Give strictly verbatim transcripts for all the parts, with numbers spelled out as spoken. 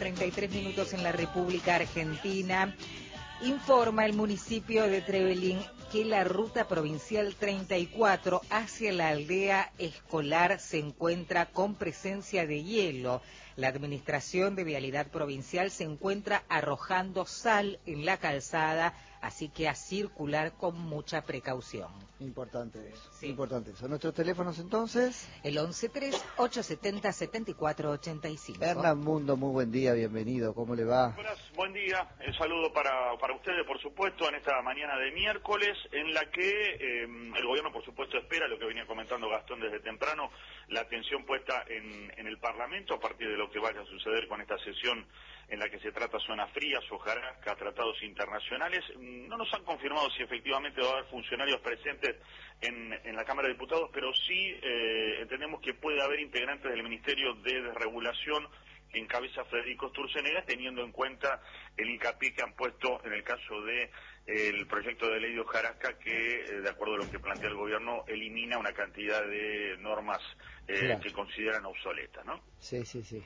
treinta y tres minutos en la República Argentina. Informa el municipio de Trevelin que la ruta provincial treinta y cuatro hacia la aldea escolar se encuentra con presencia de hielo. La Administración de Vialidad Provincial se encuentra arrojando sal en la calzada, así que a circular con mucha precaución. Importante eso, sí. importante eso. ¿Nuestros teléfonos entonces? El once tres, ochocientos setenta, setenta y cuatro ochenta y cinco. Hernán Mundo, muy buen día, bienvenido, ¿cómo le va? Buenas, buen día, el saludo para, para ustedes, por supuesto, en esta mañana de miércoles, en la que eh, el gobierno, por supuesto, espera, lo que venía comentando Gastón desde temprano, la atención puesta en, en el Parlamento a partir de lo que vaya a suceder con esta sesión en la que se trata zonas frías, hojarasca, tratados internacionales. No nos han confirmado si efectivamente va a haber funcionarios presentes en, en la Cámara de Diputados, pero sí eh, entendemos que puede haber integrantes del Ministerio de Desregulación que encabeza Federico Sturzenegger, teniendo en cuenta el hincapié que han puesto en el caso de eh, el proyecto de ley de hojarasca que, eh, de acuerdo a lo que plantea el gobierno, elimina una cantidad de normas eh, claro. que consideran obsoletas, ¿no? Sí, sí, sí.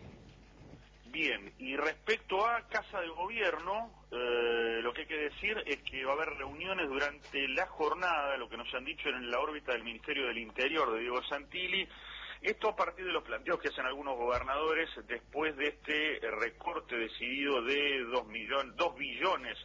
Bien, y respecto a Casa de Gobierno, eh, lo que hay que decir es que va a haber reuniones durante la jornada, lo que nos han dicho en la órbita del Ministerio del Interior de Diego Santilli, esto a partir de los planteos que hacen algunos gobernadores después de este recorte decidido de dos millones, dos billones,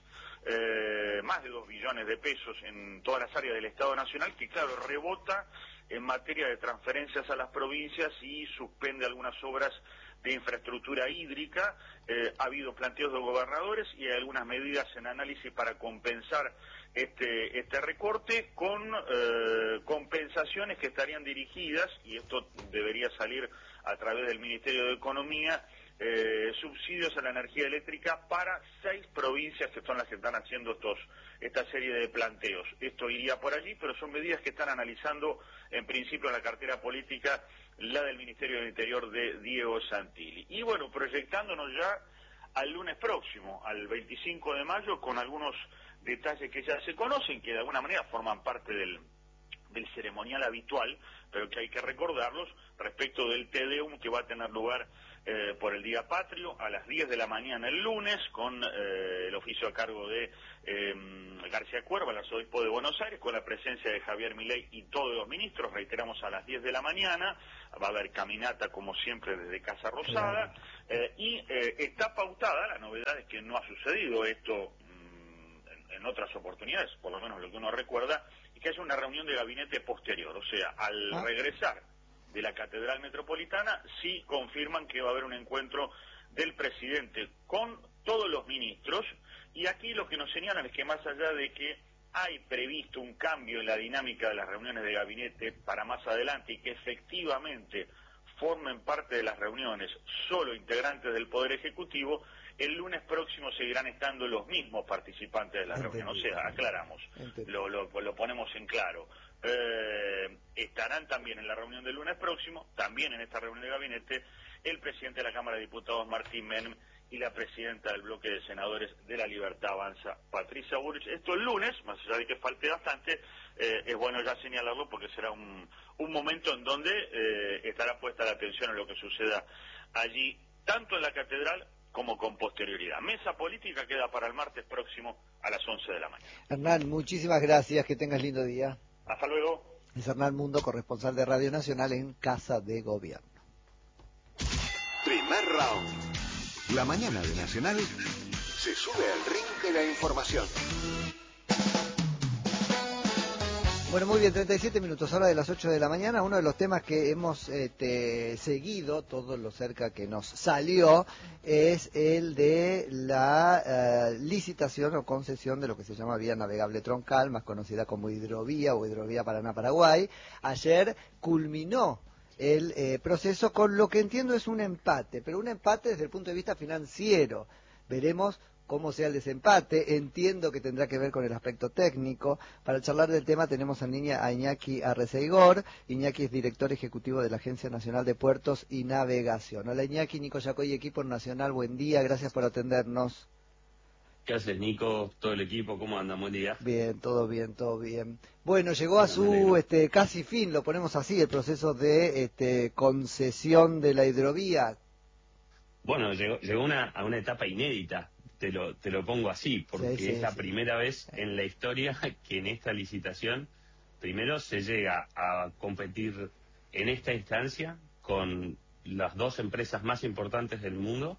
eh, más de dos billones de pesos en todas las áreas del Estado Nacional, que claro, rebota en materia de transferencias a las provincias y suspende algunas obras de infraestructura hídrica. Eh, ha habido planteos de gobernadores y hay algunas medidas en análisis para compensar este este recorte con eh, compensaciones que estarían dirigidas, y esto debería salir a través del Ministerio de Economía, eh, subsidios a la energía eléctrica para seis provincias que son las que están haciendo estos esta serie de planteos. Esto iría por allí, pero son medidas que están analizando en principio en la cartera política la del Ministerio del Interior de Diego Santilli. Y bueno, proyectándonos ya al lunes próximo, al veinticinco de mayo, con algunos detalles que ya se conocen, que de alguna manera forman parte del, del ceremonial habitual, pero que hay que recordarlos, respecto del Te Deum que va a tener lugar eh, por el Día Patrio a las diez de la mañana el lunes, con eh, el oficio a cargo de eh, García Cuerva, el arzobispo de Buenos Aires, con la presencia de Javier Milei y todos los ministros, reiteramos, a las diez de la mañana. Va a haber caminata como siempre desde Casa Rosada, eh, y eh, está pautada, la novedad es que no ha sucedido esto mmm, en, en otras oportunidades, por lo menos lo que uno recuerda, y que haya una reunión de gabinete posterior, o sea, al ah. regresar de la Catedral Metropolitana, sí confirman que va a haber un encuentro del presidente con todos los ministros, y aquí lo que nos señalan es que más allá de que hay previsto un cambio en la dinámica de las reuniones de gabinete para más adelante y que efectivamente formen parte de las reuniones solo integrantes del Poder Ejecutivo, el lunes próximo seguirán estando los mismos participantes de la reunión. O sea, aclaramos, lo, lo, lo ponemos en claro. Eh, estarán también en la reunión del lunes próximo, también en esta reunión de gabinete, el presidente de la Cámara de Diputados, Martín Menem, y la presidenta del bloque de senadores de La Libertad Avanza, Patricia Bullrich. Esto el lunes, más allá de que falte bastante, eh, es bueno ya señalarlo porque será un, un momento en donde eh, estará puesta la atención en lo que suceda allí, tanto en la catedral como con posterioridad. Mesa política queda para el martes próximo a las once de la mañana. Hernán, muchísimas gracias, que tengas lindo día. Hasta luego. Es Hernán Mundo, corresponsal de Radio Nacional en Casa de Gobierno. Primer round. La mañana de Nacional se sube al ring de la información. Bueno, muy bien, treinta y siete minutos, hora de las ocho de la mañana. Uno de los temas que hemos este, seguido, todo lo cerca que nos salió, es el de la uh, licitación o concesión de lo que se llama Vía Navegable Troncal, más conocida como Hidrovía o Hidrovía Paraná-Paraguay. Ayer culminó el eh, proceso con lo que entiendo es un empate, pero un empate desde el punto de vista financiero. Veremos cómo sea el desempate, entiendo que tendrá que ver con el aspecto técnico. Para charlar del tema tenemos en línea a Iñaki Arreceigor. Iñaki es director ejecutivo de la Agencia Nacional de Puertos y Navegación. Hola Iñaki, Nico Yacoy, equipo nacional, buen día, gracias por atendernos. ¿Qué haces, Nico? Todo el equipo, ¿cómo andan? Buen día. Bien, todo bien, todo bien. Bueno, llegó a su este casi fin, lo ponemos así, el proceso de este concesión de la hidrovía. Bueno, llegó, llegó una, a una etapa inédita, te lo, te lo pongo así, porque sí, sí, es la sí. primera vez en la historia que en esta licitación, primero se llega a competir en esta instancia con las dos empresas más importantes del mundo,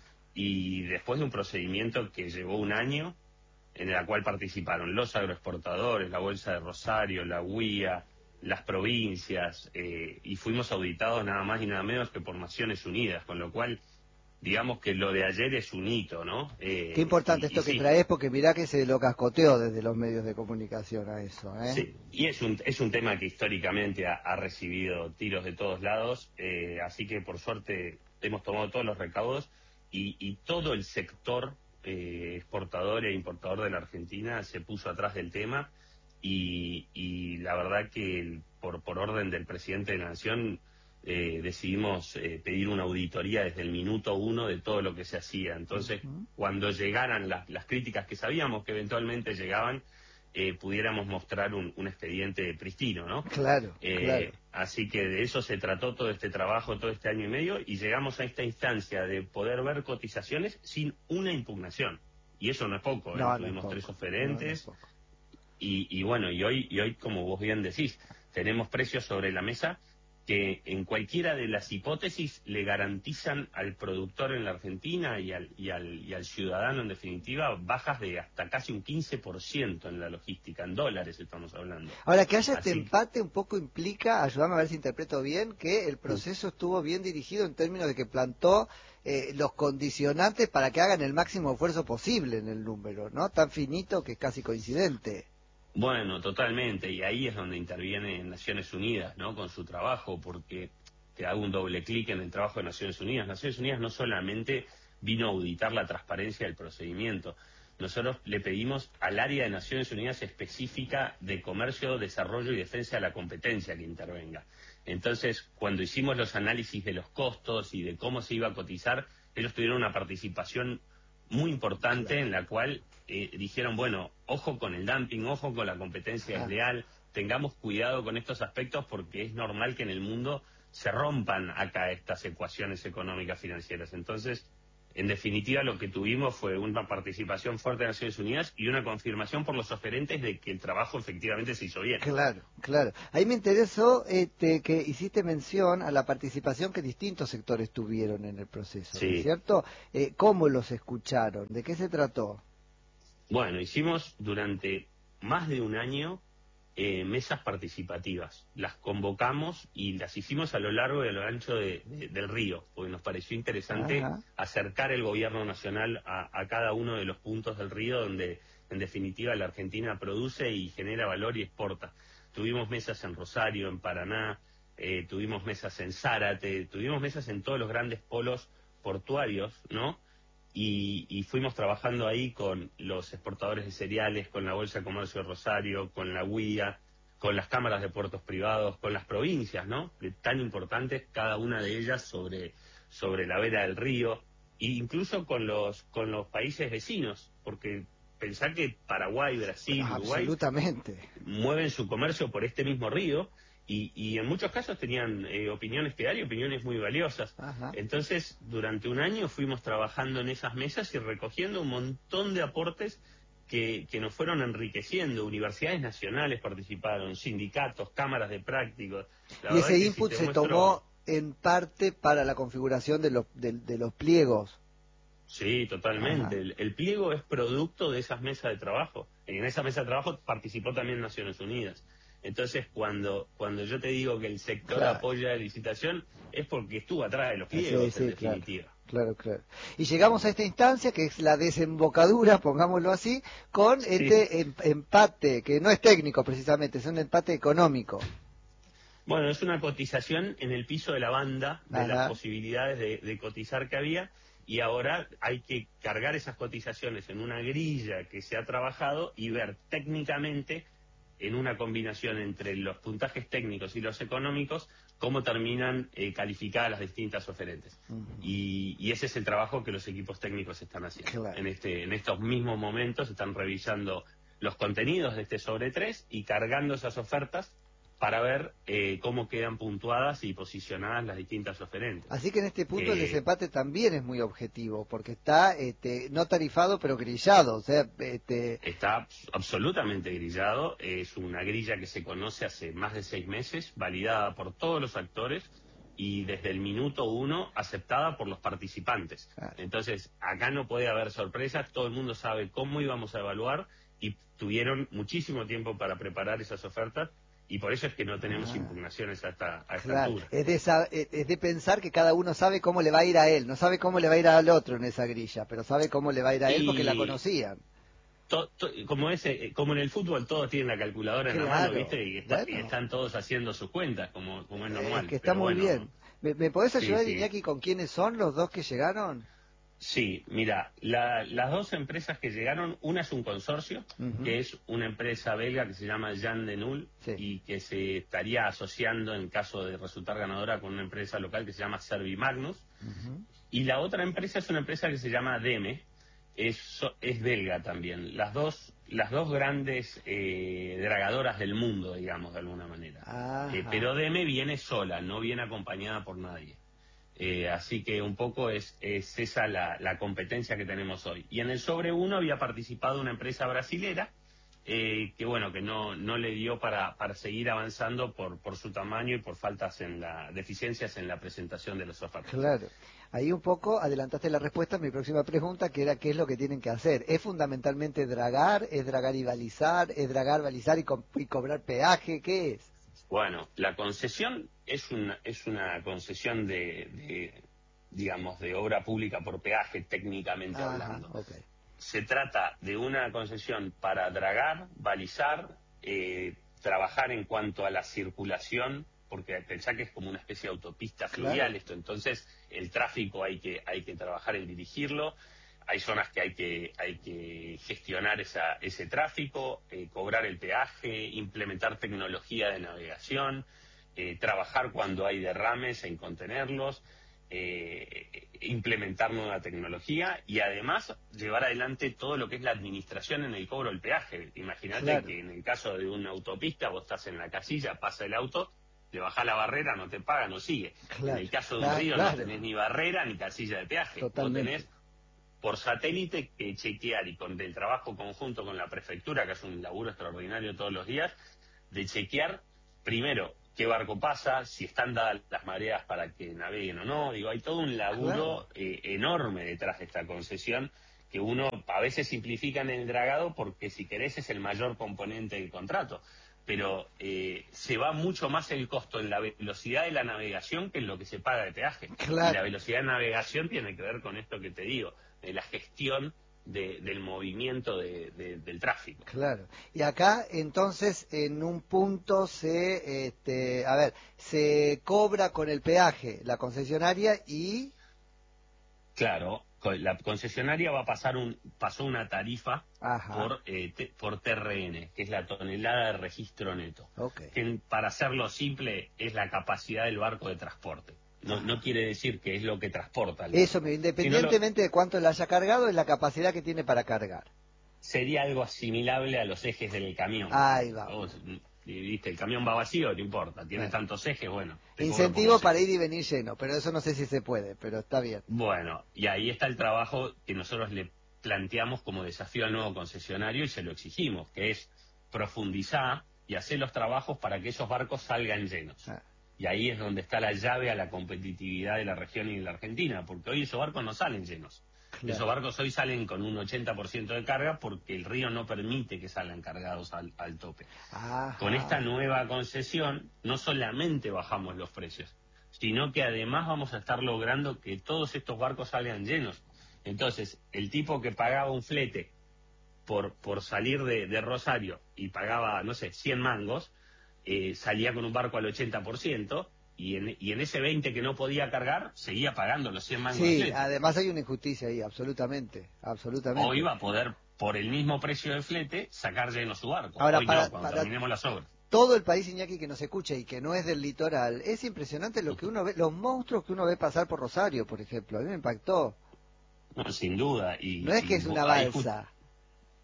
y después de un procedimiento que llevó un año, en el cual participaron los agroexportadores, la Bolsa de Rosario, la U I A, las provincias, eh, y fuimos auditados nada más y nada menos que por Naciones Unidas, con lo cual, digamos que lo de ayer es un hito, ¿no? Eh, Qué importante y, esto y que sí, traes, porque mirá que se lo cascoteó desde los medios de comunicación a eso, ¿eh? sí, y es un, es un tema que históricamente ha, ha recibido tiros de todos lados, eh, así que por suerte hemos tomado todos los recaudos, y, y todo el sector eh, exportador e importador de la Argentina se puso atrás del tema, y, y la verdad que el, por, por orden del presidente de la Nación eh, decidimos eh, pedir una auditoría desde el minuto uno de todo lo que se hacía. Entonces, Uh-huh. cuando llegaran las, las críticas que sabíamos que eventualmente llegaban, eh, pudiéramos mostrar un, un expediente pristino, ¿no? Claro, Eh, claro. Así que de eso se trató todo este trabajo, todo este año y medio, y llegamos a esta instancia de poder ver cotizaciones sin una impugnación. Y eso no es poco, ¿eh? No, no es Tuvimos poco. tres No, no es oferentes, poco. y, y bueno, y hoy, y hoy, como vos bien decís, tenemos precios sobre la mesa que en cualquiera de las hipótesis le garantizan al productor en la Argentina y al, y al, y al ciudadano, en definitiva, bajas de hasta casi un quince por ciento en la logística, en dólares estamos hablando. Ahora, que haya este Así, empate un poco implica, ayúdame a ver si interpreto bien, que el proceso estuvo bien dirigido en términos de que plantó eh, los condicionantes para que hagan el máximo esfuerzo posible en el número, ¿no? Tan finito que es casi coincidente. Bueno, totalmente, y ahí es donde interviene Naciones Unidas, ¿no? Con su trabajo, porque te hago un doble clic en el trabajo de Naciones Unidas. Naciones Unidas no solamente vino a auditar la transparencia del procedimiento, nosotros le pedimos al área de Naciones Unidas específica de Comercio, Desarrollo y Defensa de la Competencia que intervenga. Entonces, cuando hicimos los análisis de los costos y de cómo se iba a cotizar, ellos tuvieron una participación muy importante, claro, en la cual eh, dijeron, bueno, ojo con el dumping, ojo con la competencia desleal, tengamos cuidado con estos aspectos porque es normal que en el mundo se rompan acá estas ecuaciones económicas financieras. Entonces, en definitiva, lo que tuvimos fue una participación fuerte de Naciones Unidas y una confirmación por los oferentes de que el trabajo efectivamente se hizo bien. Claro, claro. Ahí me interesó este, que hiciste mención a la participación que distintos sectores tuvieron en el proceso, ¿no es Sí. cierto? Eh, ¿Cómo los escucharon? ¿De qué se trató? Bueno, hicimos durante más de un año eh, mesas participativas. Las convocamos y las hicimos a lo largo y a lo ancho de, de, del río, porque nos pareció interesante Ajá. acercar el gobierno nacional a, a cada uno de los puntos del río donde, en definitiva, la Argentina produce y genera valor y exporta. Tuvimos mesas en Rosario, en Paraná, eh, tuvimos mesas en Zárate, tuvimos mesas en todos los grandes polos portuarios, ¿no? Y, y fuimos trabajando ahí con los exportadores de cereales, con la Bolsa de Comercio de Rosario, con la U I A, con las cámaras de puertos privados, con las provincias, ¿no? Tan importantes, cada una de ellas sobre, sobre la vera del río, e incluso con los, con los países vecinos, porque pensá que Paraguay, Brasil, Bueno, Uruguay absolutamente. mueven su comercio por este mismo río, y, y en muchos casos tenían eh, opiniones que dar y opiniones muy valiosas. Ajá. Entonces, durante un año fuimos trabajando en esas mesas y recogiendo un montón de aportes que, que nos fueron enriqueciendo. Universidades nacionales participaron, sindicatos, cámaras de prácticos. La Y verdad ese que input si te se muestro... tomó en parte para la configuración de los, de, de los pliegos. Sí, totalmente. Ajá. El, el pliego es producto de esas mesas de trabajo. En esa mesa de trabajo participó también Naciones Unidas. Entonces, cuando cuando yo te digo que el sector Claro. apoya la licitación, es porque estuvo atrás de los Sí, pliegos, sí, en claro, definitiva. claro, claro. Y llegamos a esta instancia, que es la desembocadura, pongámoslo así, con Sí. este em- empate, que no es técnico precisamente, es un empate económico. Bueno, es una cotización en el piso de la banda de Ajá. las posibilidades de, de cotizar que había, y ahora hay que cargar esas cotizaciones en una grilla que se ha trabajado y ver técnicamente, en una combinación entre los puntajes técnicos y los económicos, cómo terminan eh, calificadas las distintas oferentes. Uh-huh. Y, y ese es el trabajo que los equipos técnicos están haciendo. Claro. En, este, en estos mismos momentos están revisando los contenidos de este sobre tres y cargando esas ofertas para ver eh, cómo quedan puntuadas y posicionadas las distintas oferentes. Así que en este punto Eh, el desempate también es muy objetivo, porque está este, no tarifado pero grillado, o sea, este... Está absolutamente grillado, es una grilla que se conoce hace más de seis meses, validada por todos los actores y desde el minuto uno aceptada por los participantes. Claro. Entonces, acá no puede haber sorpresas, todo el mundo sabe cómo íbamos a evaluar y tuvieron muchísimo tiempo para preparar esas ofertas. Y por eso es que no tenemos Ah, impugnaciones a esta, a esta claro, altura. es de, sa- es es de pensar que cada uno sabe cómo le va a ir a él, no sabe cómo le va a ir al otro en esa grilla, pero sabe cómo le va a ir a él porque la Y conocían. to- to- como, ese, como en el fútbol todos tienen la calculadora en la mano, Claro, ¿viste? Y, está- y bueno. están todos haciendo sus cuentas, como, como es normal. Es que está Pero muy bueno, bien. ¿Me, me podés sí, ayudar, sí. Iñaki, con quiénes son los dos que llegaron? Sí, mira, la- las dos empresas que llegaron, una es un consorcio, Ujú. que es una empresa belga que se llama Jan de Null Sí. y que se estaría asociando en caso de resultar ganadora con una empresa local que se llama Servimagnus. Ujú. Y la otra empresa es una empresa que se llama Deme, es, so- es belga también. Las dos, las dos grandes eh, dragadoras del mundo, digamos, de alguna manera. Ajá. Eh, pero Deme viene sola, no viene acompañada por nadie. Eh, así que un poco es, es esa la, la competencia que tenemos hoy. Y en el sobre uno había participado una empresa brasilera eh, que bueno que no, no le dio para, para seguir avanzando por, por su tamaño y por faltas en la deficiencias en la presentación de las ofertas. Claro. Ahí un poco adelantaste la respuesta a mi próxima pregunta, que era qué es lo que tienen que hacer. ¿Es fundamentalmente dragar? ¿Es dragar y balizar? ¿Es dragar, balizar y, co- y cobrar peaje? ¿Qué es? Bueno, la concesión es una, es una concesión de, de, digamos, de obra pública por peaje, técnicamente Ajá, hablando. ok. Se trata de una concesión para dragar, balizar, eh, trabajar en cuanto a la circulación, porque pensá que es como una especie de autopista fluvial Claro. esto, entonces el tráfico hay que, hay que trabajar en dirigirlo. Hay zonas que hay que hay que gestionar esa, ese tráfico, eh, cobrar el peaje, implementar tecnología de navegación, eh, trabajar cuando hay derrames en contenerlos, eh, implementar nueva tecnología y además llevar adelante todo lo que es la administración en el cobro del peaje. Imagínate Claro. que en el caso de una autopista vos estás en la casilla, pasa el auto, te bajás la barrera, no te paga, no sigue. Claro. En el caso de un Ah, río claro. no tenés ni barrera ni casilla de peaje. Totalmente. Vos tenés por satélite que chequear y con del trabajo conjunto con la prefectura, que es un laburo extraordinario todos los días, de chequear primero qué barco pasa, si están dadas las mareas para que naveguen o no. Digo, hay todo un laburo Claro. eh, enorme detrás de esta concesión que uno a veces simplifica en el dragado porque si querés es el mayor componente del contrato. Pero eh, se va mucho más el costo en la velocidad de la navegación que en lo que se paga de peaje. Claro. Y la velocidad de navegación tiene que ver con esto que te digo, de la gestión de, del movimiento de, de, del tráfico. Claro. Y acá, entonces, en un punto se, este, a ver, se cobra con el peaje la concesionaria y... Claro, co- la concesionaria va a pasar un, pasó una tarifa Ajá. por, eh, te- por T R N, que es la tonelada de registro neto. Ok. Que en- para hacerlo simple es la capacidad del barco de transporte. No, no quiere decir que es lo que transporta el barco. Eso, independientemente de cuánto le haya cargado, es la capacidad que tiene para cargar. Sería algo asimilable a los ejes del camión. Ahí va. Vos, y, viste, el camión va vacío, no importa, tiene Bueno. tantos ejes, bueno. te cobro Incentivo por los para ejes. ir y venir lleno, pero eso no sé si se puede, pero está bien. Bueno, y ahí está el trabajo que nosotros le planteamos como desafío al nuevo concesionario y se lo exigimos, que es profundizar y hacer los trabajos para que esos barcos salgan llenos. Ah. Y ahí es donde está la llave a la competitividad de la región y de la Argentina, porque hoy esos barcos no salen llenos. Claro. Esos barcos hoy salen con un ochenta por ciento de carga porque el río no permite que salgan cargados al, al tope. Ajá. Con esta nueva concesión no solamente bajamos los precios, sino que además vamos a estar logrando que todos estos barcos salgan llenos. Entonces, el tipo que pagaba un flete por, por salir de, de Rosario y pagaba, no sé, cien mangos, eh, salía con un barco al ochenta por ciento y en, y en ese veinte que no podía cargar, seguía pagando los cien mangos de Sí, flete. además hay una injusticia ahí, absolutamente, absolutamente. O iba a poder, por el mismo precio de flete, sacar lleno su barco. Ahora, Hoy para- no, cuando para- terminemos las obras. Todo el país, Iñaki, que nos escucha y que no es del litoral, es impresionante lo que uno ve, los monstruos que uno ve pasar por Rosario, por ejemplo. A mí me impactó. No, sin duda. Y, No es que y es vos- una ahí ju- balsa.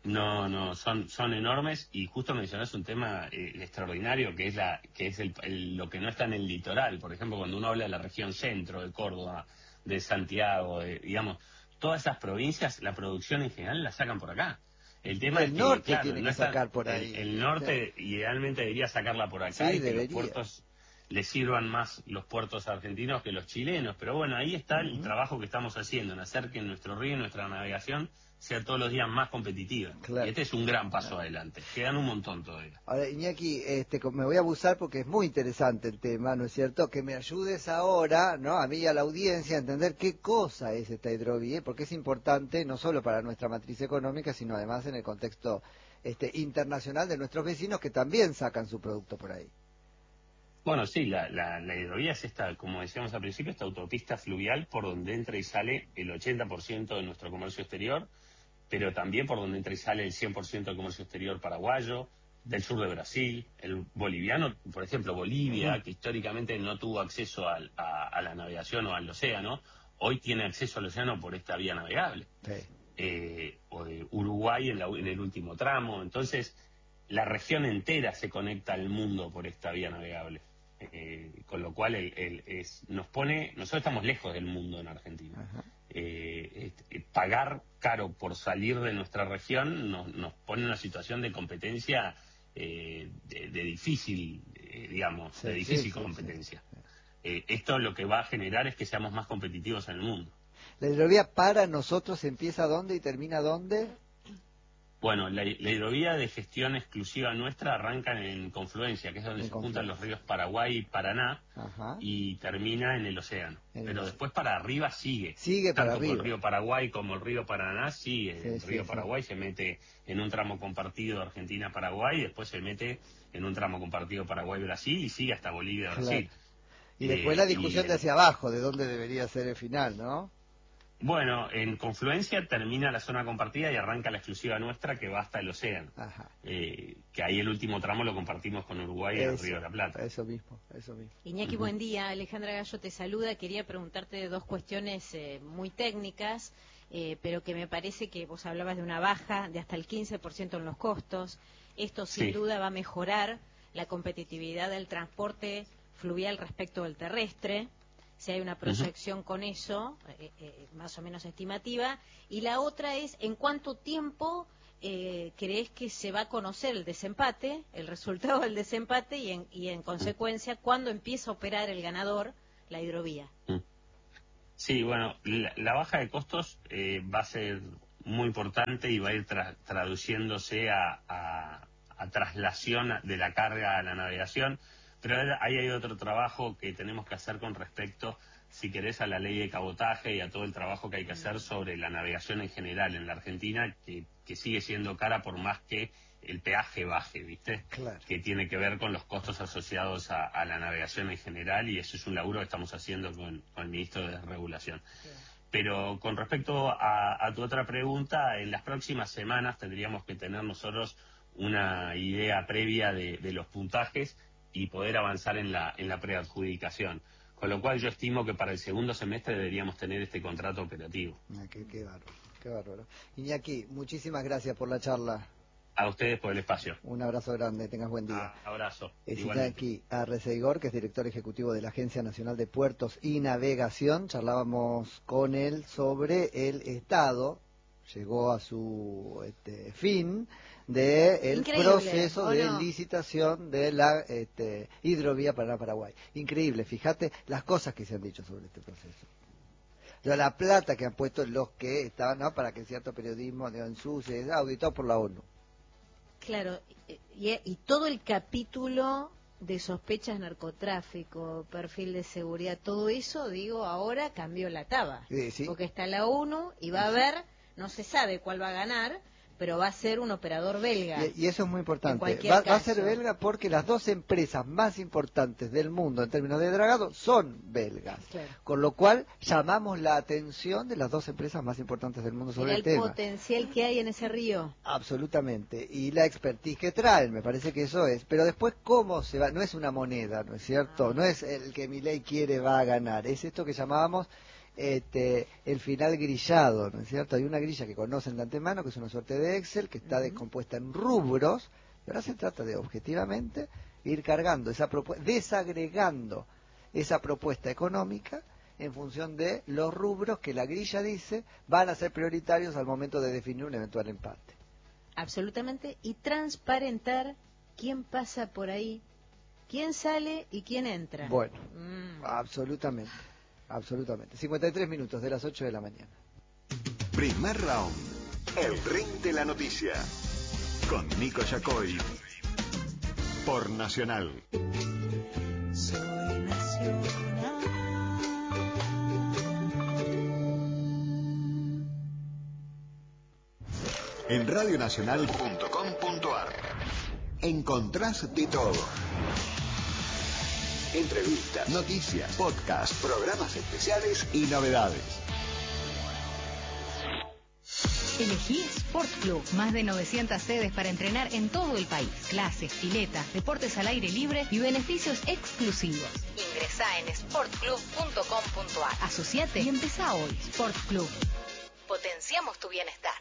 No, no, son son enormes y justo mencionás un tema eh, extraordinario que es la que es el, el- lo que no está en el litoral. Por ejemplo, cuando uno habla de la región centro, de Córdoba, de Santiago, de, digamos, todas esas provincias, la producción en general la sacan por acá. El tema El es que, norte claro, tiene no que está, sacar por el, ahí. el norte idealmente debería sacarla por acá Sí, y que los debería. puertos le sirvan más los puertos argentinos que los chilenos. Pero bueno, ahí está el Ujú. trabajo que estamos haciendo, en hacer que nuestro río y nuestra navegación sea todos los días más competitiva. Claro. Y este es un gran paso adelante. Quedan un montón todavía. Ahora, Iñaki, este, co- me voy a abusar porque es muy interesante el tema, ¿no es cierto? Que me ayudes ahora, ¿no? A mí y a la audiencia a entender qué cosa es esta hidrovía, porque es importante no solo para nuestra matriz económica, sino además en el contexto este, internacional de nuestros vecinos que también sacan su producto por ahí. Bueno, sí, la, la, la hidrovía es esta, como decíamos al principio, esta autopista fluvial por donde entra y sale el ochenta por ciento de nuestro comercio exterior, pero también por donde entra y sale el cien por ciento del comercio exterior paraguayo, del sur de Brasil, el boliviano, por ejemplo, Bolivia, Ujú. que históricamente no tuvo acceso al- a, a la navegación o al océano, hoy tiene acceso al océano por esta vía navegable. Sí. Eh, o de Uruguay en, la- en el último tramo. Entonces, la región entera se conecta al mundo por esta vía navegable. Eh, con lo cual el- el- es, nos pone, nosotros estamos lejos del mundo en Argentina. Ajá. Eh, este, eh, pagar caro por salir de nuestra región nos, nos pone en una situación de competencia eh, de, de difícil, eh, digamos, Sí, de sí, difícil sí, competencia. sí. Eh, esto lo que va a generar es que seamos más competitivos en el mundo. La hidrovía para nosotros empieza dónde y termina dónde. Bueno, la, la hidrovía de gestión exclusiva nuestra arranca en Confluencia, que es donde En se juntan los Confluencia. ríos Paraguay y Paraná, Ajá. y termina en el océano. En el Pero océano. después para arriba sigue. Sigue para Tanto por el arriba. río Paraguay como el río Paraná sigue. Sí, el sí, río sí. Paraguay se mete en un tramo compartido Argentina-Paraguay, y después se mete en un tramo compartido Paraguay-Brasil y sigue hasta Bolivia-Brasil. Claro. Y después la Eh, discusión y de el- hacia abajo, de dónde debería ser el final, ¿no? Bueno, en Confluencia termina la zona compartida y arranca la exclusiva nuestra que va hasta el océano. Ajá. Eh, que ahí el último tramo lo compartimos con Uruguay en el Eso, Río de la Plata. eso mismo, eso mismo. Iñaki, Ujú. buen día. Alejandra Gallo te saluda. Quería preguntarte dos cuestiones eh, muy técnicas, eh, pero que me parece que vos hablabas de una baja de hasta el quince por ciento en los costos. Esto sin Sí. duda va a mejorar la competitividad del transporte fluvial respecto del terrestre. Si hay una proyección con eso, eh, eh, más o menos estimativa. Y la otra es, ¿en cuánto tiempo eh, crees que se va a conocer el desempate, el resultado del desempate y en, y en consecuencia, cuándo empieza a operar el ganador, la hidrovía? Sí, bueno, la, la baja de costos eh, va a ser muy importante y va a ir tra- traduciéndose a, a, a traslación de la carga a la navegación, pero ahí hay otro trabajo que tenemos que hacer con respecto, si querés, a la ley de cabotaje y a todo el trabajo que hay que hacer sobre la navegación en general en la Argentina, que, que sigue siendo cara por más que el peaje baje, ¿viste? Claro. Que tiene que ver con los costos asociados a, a la navegación en general, y eso es un laburo que estamos haciendo con, con el ministro de Regulación. Pero con respecto a, a tu otra pregunta, en las próximas semanas tendríamos que tener nosotros una idea previa de, de los puntajes y poder avanzar en la, en la preadjudicación. Con lo cual yo estimo que para el segundo semestre deberíamos tener este contrato operativo. Ah, qué, qué bárbaro, qué bárbaro. Iñaki, muchísimas gracias por la charla. A ustedes por el espacio. Un abrazo grande, tengas buen día. Ah, abrazo. Es Igualmente. Iñaki Arreceigor, que es director ejecutivo de la Agencia Nacional de Puertos y Navegación. Charlábamos con él sobre el estado, llegó a su este, fin, de el Increíble, proceso ¿o de no? licitación de la este, hidrovía Paraná-Paraguay. Increíble, fíjate las cosas que se han dicho sobre este proceso. Yo, la plata que han puesto los que estaban, ¿no? Para que cierto periodismo de ensucie, auditado por la ONU. Claro, y, y todo el capítulo de sospechas narcotráfico, perfil de seguridad, todo eso, digo, ahora cambió la taba. Sí, sí. Porque está la ONU y va a haber, no se sabe cuál va a ganar, pero va a ser un operador belga. Y, y eso es muy En importante. cualquier Va, va a ser caso. belga porque las dos empresas más importantes del mundo en términos de dragado son belgas. Claro. Con lo cual llamamos la atención de las dos empresas más importantes del mundo sobre Mirá el el tema. potencial que hay en ese río. Absolutamente. Y la expertise que traen, me parece que eso es. Pero después, ¿cómo se va? No es una moneda, ¿no es cierto? Ah. No es el que Milei quiere va a ganar. Es esto que llamábamos este, el final grillado, ¿no es cierto? Hay una grilla que conocen de antemano, que es una suerte de Excel, que está descompuesta en rubros, pero ahora se trata de objetivamente ir cargando esa propuesta, desagregando esa propuesta económica en función de los rubros que la grilla dice van a ser prioritarios al momento de definir un eventual empate. Absolutamente, y transparentar quién pasa por ahí, quién sale y quién entra. Bueno, mm. absolutamente, absolutamente. cincuenta y tres minutos de las ocho de la mañana. Primer round. El ring de la noticia. Con Nico Yacoy. Por Nacional. Soy nacional. En radionacional punto com punto ar encontrás de todo. Entrevistas, noticias, podcasts, programas especiales y novedades. Elegí Sport Club, más de novecientas sedes para entrenar en todo el país. Clases, piletas, deportes al aire libre y beneficios exclusivos. Ingresá en sport club punto com punto ar. Asociate y empezá hoy. Sport Club. Potenciamos tu bienestar.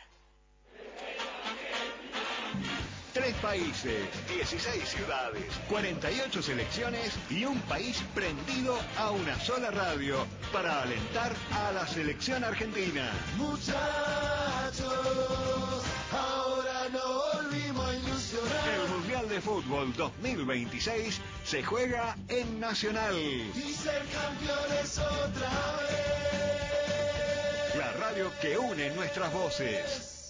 Tres países, dieciséis ciudades, cuarenta y ocho selecciones y un país prendido a una sola radio para alentar a la selección argentina. Muchachos, ahora no volvimos a ilusionar. El Mundial de Fútbol dos mil veintiséis se juega en Nacional. Y ser campeones otra vez. La radio que une nuestras voces.